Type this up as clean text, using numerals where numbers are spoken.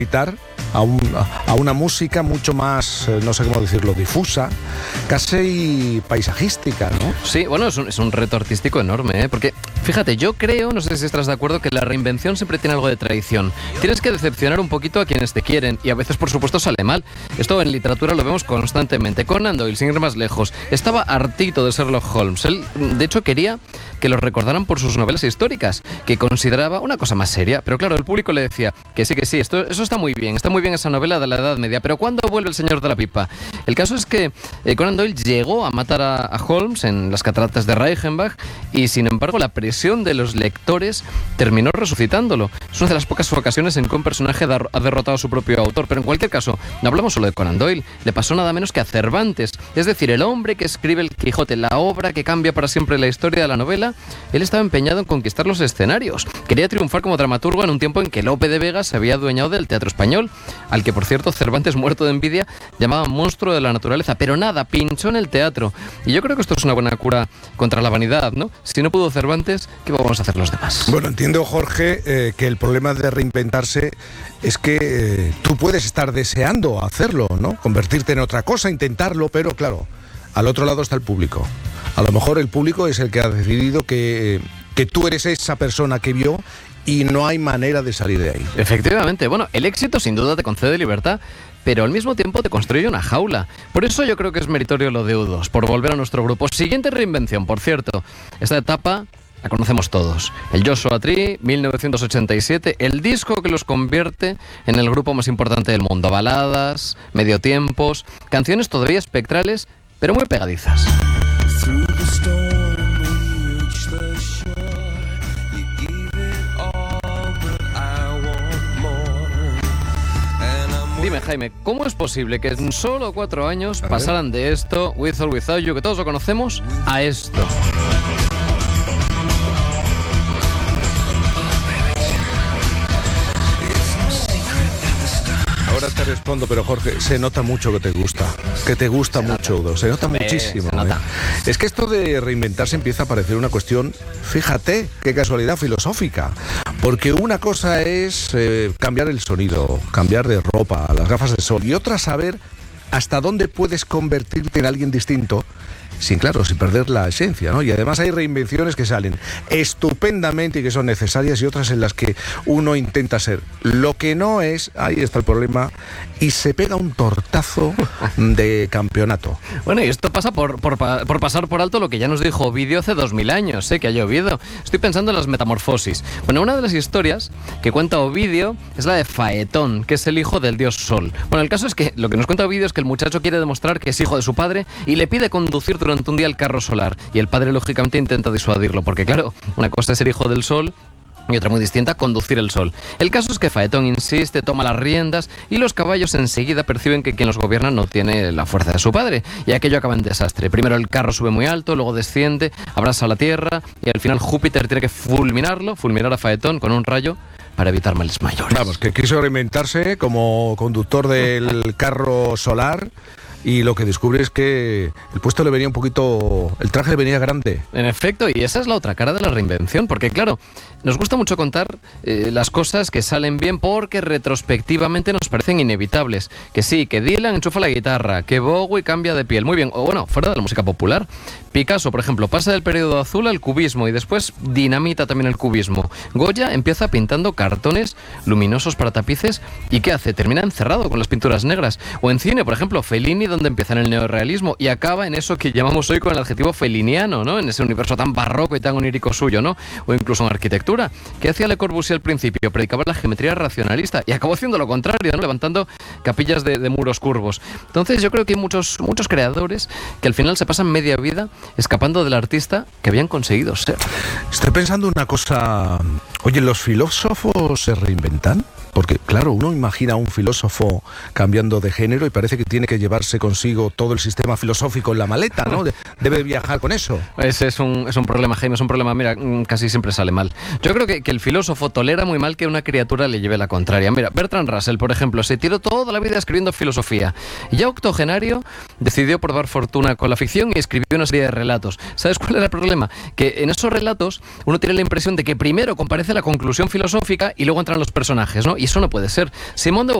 invitar a una música mucho más, no sé cómo decirlo, difusa, casi paisajística, ¿no? Sí, bueno, es un reto artístico enorme, ¿eh? Porque, fíjate, yo creo, no sé si estás de acuerdo, que la reinvención siempre tiene algo de tradición. Tienes que decepcionar un poquito a quienes te quieren y a veces, por supuesto, sale mal. Esto en literatura lo vemos constantemente. Conan Doyle, sin ir más lejos, estaba hartito de Sherlock Holmes. Él, de hecho, quería que lo recordaran por sus novelas históricas, que consideraba una cosa más seria. Pero claro, el público le decía que sí, eso está muy bien esa novela de la Edad Media, pero ¿cuándo vuelve el señor de la pipa? El caso es que Conan Doyle llegó a matar a Holmes en las cataratas de Reichenbach y, sin embargo, la presión de los lectores terminó resucitándolo. Es una de las pocas ocasiones en que un personaje ha derrotado a su propio autor, pero en cualquier caso, no hablamos solo de Conan Doyle, le pasó nada menos que a Cervantes, es decir, el hombre que escribe el Quijote, la obra que cambia para siempre la historia de la novela. Él estaba empeñado en conquistar los escenarios, quería triunfar como dramaturgo en un tiempo en que Lope de Vega se había adueñado del teatro español, al que, por cierto, Cervantes, muerto de envidia, llamaba monstruo de la naturaleza, pero nada, pinchó en el teatro. Y yo creo que esto es una buena cura contra la vanidad, ¿no? Si no pudo Cervantes, ¿qué vamos a hacer los demás? Bueno, entiendo, Jorge, que el problema de reinventarse es que tú puedes estar deseando hacerlo, ¿no? Convertirte en otra cosa, intentarlo, pero claro, al otro lado está el público. A lo mejor el público es el que ha decidido que tú eres esa persona que vio y no hay manera de salir de ahí. Efectivamente, bueno, el éxito sin duda te concede libertad, pero al mismo tiempo te construye una jaula. Por eso yo creo que es meritorio lo de U2, por volver a nuestro grupo. Siguiente reinvención, por cierto. Esta etapa la conocemos todos. El Joshua Tree, 1987, el disco que los convierte en el grupo más importante del mundo. Baladas, mediotiempos, canciones todavía espectrales, pero muy pegadizas. Dime, Jaime, ¿cómo es posible que en solo 4 años pasaran de esto, With or Without You, que todos lo conocemos, a esto? Ahora te respondo, pero Jorge, se nota mucho que te gusta mucho, U2, se nota muchísimo. Se nota. Es que esto de reinventarse empieza a parecer una cuestión, fíjate, qué casualidad filosófica, porque una cosa es cambiar el sonido, cambiar de ropa, las gafas de sol, y otra saber hasta dónde puedes convertirte en alguien distinto sin perder la esencia, ¿no? Y además hay reinvenciones que salen estupendamente y que son necesarias y otras en las que uno intenta ser lo que no es, ahí está el problema, y se pega un tortazo de campeonato. Bueno, y esto pasa por pasar por alto lo que ya nos dijo Ovidio hace 2000 años, que ha llovido. Estoy pensando en las metamorfosis. Bueno, una de las historias que cuenta Ovidio es la de Faetón, que es el hijo del dios Sol. Bueno, el caso es que lo que nos cuenta Ovidio es que el muchacho quiere demostrar que es hijo de su padre y le pide conducir durante un día el carro solar. Y el padre, lógicamente, intenta disuadirlo, porque claro, una cosa es ser hijo del sol y otra muy distinta, conducir el sol. El caso es que Faetón insiste, toma las riendas y los caballos enseguida perciben que quien los gobierna no tiene la fuerza de su padre y aquello acaba en desastre. Primero el carro sube muy alto, luego desciende, abrasa la tierra y al final Júpiter tiene que fulminar a Faetón con un rayo para evitar males mayores. Vamos, que quiso reinventarse como conductor del carro solar y lo que descubre es que el puesto le venía un poquito, el traje le venía grande. En efecto, y esa es la otra cara de la reinvención, porque claro, nos gusta mucho contar las cosas que salen bien porque retrospectivamente nos parecen inevitables. Que sí, que Dylan enchufa la guitarra, que Bowie cambia de piel, muy bien, o bueno, fuera de la música popular. Picasso, por ejemplo, pasa del periodo azul al cubismo y después dinamita también el cubismo. Goya empieza pintando cartones luminosos para tapices y ¿qué hace? Termina encerrado con las pinturas negras. O en cine, por ejemplo, Fellini, donde empieza en el neorrealismo y acaba en eso que llamamos hoy con el adjetivo feliniano, ¿no? En ese universo tan barroco y tan onírico suyo, ¿no? O incluso en arquitectura. ¿Qué hacía Le Corbusier al principio? Predicaba la geometría racionalista y acabó haciendo lo contrario, ¿no? Levantando capillas de muros curvos. Entonces yo creo que hay muchos creadores que al final se pasan media vida escapando del artista que habían conseguido ser. Estoy pensando una cosa. Oye, ¿los filósofos se reinventan? Porque, claro, uno imagina a un filósofo cambiando de género y parece que tiene que llevarse consigo todo el sistema filosófico en la maleta, ¿no? Debe viajar con eso. Ese es un problema, Jaime, es un problema, mira, casi siempre sale mal. Yo creo que el filósofo tolera muy mal que una criatura le lleve la contraria. Mira, Bertrand Russell, por ejemplo, se tiró toda la vida escribiendo filosofía. Ya octogenario, decidió probar fortuna con la ficción y escribió una serie de relatos. ¿Sabes cuál era el problema? Que en esos relatos uno tiene la impresión de que primero comparece dice la conclusión filosófica y luego entran los personajes, ¿no? Y eso no puede ser. Simone de